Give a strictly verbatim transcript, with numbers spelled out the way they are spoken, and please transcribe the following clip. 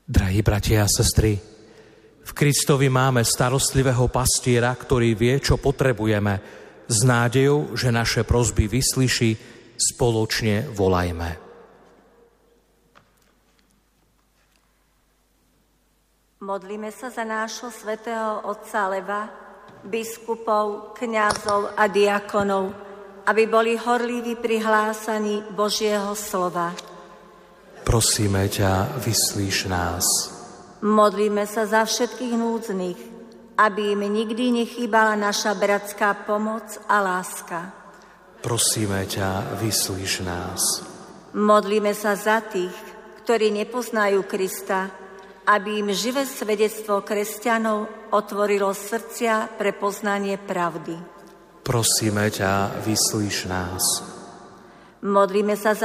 Drahí bratia a sestry, v Kristovi máme starostlivého pastiera, ktorý vie, čo potrebujeme, s nádejou, že naše prosby vyslyší, spoločne volajme. Modlíme sa za nášho svätého otca Leva, biskupov, kňazov a diakonov, aby boli horliví pri hlásaní Božieho slova. Prosíme ťa, vyslíš nás. Modlíme sa za všetkých núdznych, aby im nikdy nechýbala naša bratská pomoc a láska. Prosíme ťa, vyslíš nás. Modlíme sa za tých, ktorí nepoznajú Krista, aby im živé svedectvo kresťanov otvorilo srdcia pre poznanie pravdy. Prosíme ťa, vyslíš nás. Modlíme sa za